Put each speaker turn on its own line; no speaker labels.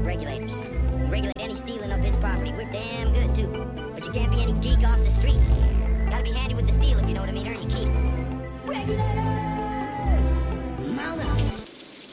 regulators. We regulate any stealing of his property. We're damn good, too. But you can't be any geek off the street. Gotta be handy with the steel, if you know what I mean. Earn your keep. Regulate.